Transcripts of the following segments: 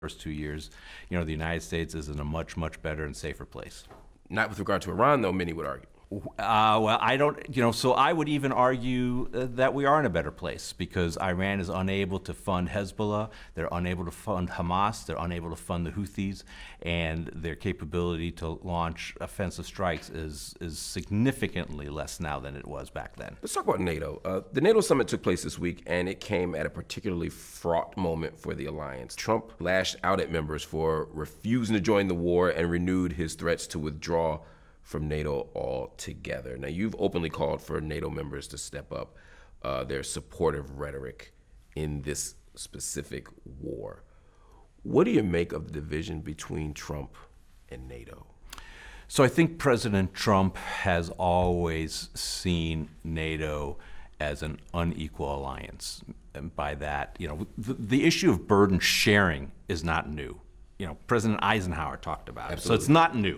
first 2 years, the United States is in a much, much better and safer place. Not with regard to Iran, though, many would argue. Well, I don't, so I would even argue that we are in a better place because Iran is unable to fund Hezbollah, they're unable to fund Hamas, they're unable to fund the Houthis, and their capability to launch offensive strikes is significantly less now than it was back then. Let's talk about NATO. The NATO summit took place this week, and it came at a particularly fraught moment for the alliance. Trump lashed out at members for refusing to join the war and renewed his threats to withdraw from NATO altogether. Now, you've openly called for NATO members to step up their supportive rhetoric in this specific war. What do you make of the division between Trump and NATO? So I think President Trump has always seen NATO as an unequal alliance. And by that, the issue of burden sharing is not new. President Eisenhower talked about it, so it's not new.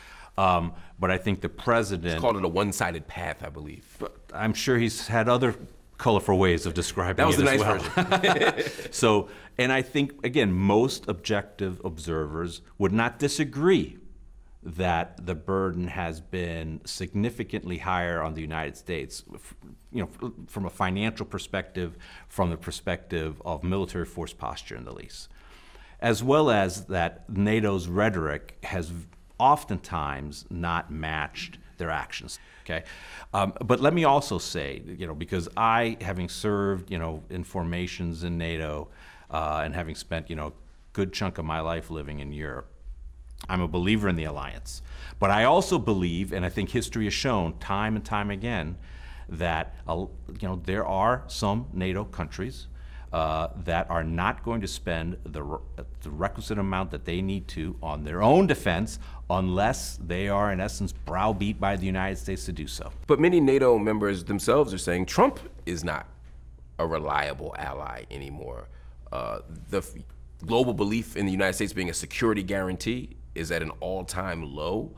But I think the president... He's called it a one-sided path, I believe. But I'm sure he's had other colorful ways of describing it as well. That was the nice version. So, and I think, again, most objective observers would not disagree that the burden has been significantly higher on the United States, from a financial perspective, from the perspective of military force posture in the least, as well as that NATO's rhetoric has oftentimes not matched their actions, okay? But let me also say, because I, having served, in formations in NATO and having spent, a good chunk of my life living in Europe, I'm a believer in the alliance. But I also believe, and I think history has shown time and time again, that, there are some NATO countries that are not going to spend the requisite amount that they need to on their own defense unless they are, in essence, browbeat by the United States to do so. But many NATO members themselves are saying Trump is not a reliable ally anymore. The global belief in the United States being a security guarantee is at an all-time low.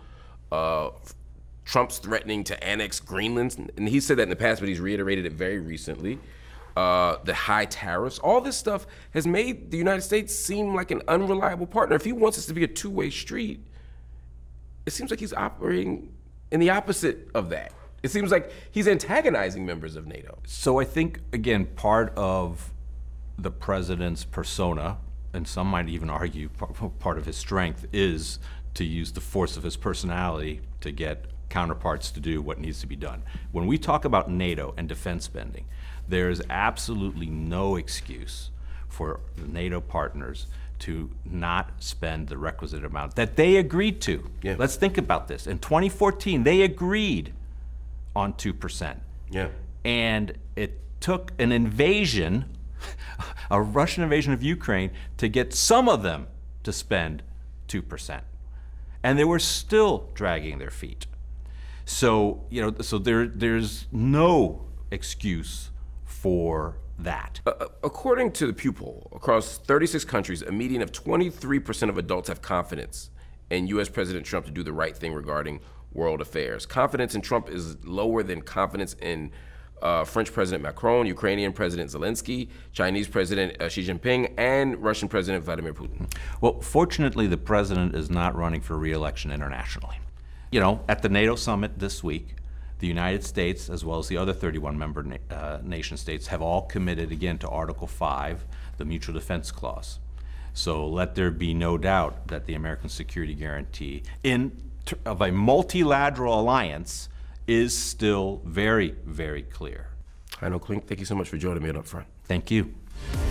Trump's threatening to annex Greenland, and he said that in the past, but he's reiterated it very recently. The high tariffs, all this stuff has made the United States seem like an unreliable partner. If he wants us to be a two-way street, it seems like he's operating in the opposite of that. It seems like he's antagonizing members of NATO. So I think, again, part of the president's persona, and some might even argue part of his strength, is to use the force of his personality to get counterparts to do what needs to be done. When we talk about NATO and defense spending, there is absolutely no excuse for the NATO partners to not spend the requisite amount that they agreed to. Yeah. Let's think about this. In 2014, they agreed on 2%. Yeah. And it took an invasion, a Russian invasion of Ukraine, to get some of them to spend 2%. And they were still dragging their feet. So, there's no excuse for that. According to the Pew poll, across 36 countries, a median of 23% of adults have confidence in U.S. President Trump to do the right thing regarding world affairs. Confidence in Trump is lower than confidence in French President Macron, Ukrainian President Zelensky, Chinese President Xi Jinping, and Russian President Vladimir Putin. Well, fortunately, the president is not running for re-election internationally. At the NATO summit this week, the United States, as well as the other 31 member nation states, have all committed again to Article 5, the Mutual Defense Clause. So let there be no doubt that the American security guarantee of a multilateral alliance is still very, very clear. Heino Klink, thank you so much for joining me up front. Thank you.